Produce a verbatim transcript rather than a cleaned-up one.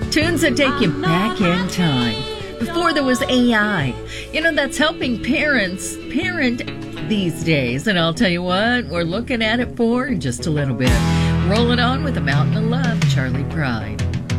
Tunes that take you back in time. Before there was A I. You know, that's helping parents parent these days. And I'll tell you what, we're looking at it for in just a little bit. Roll it on with a Mountain of Love, Charlie Pride.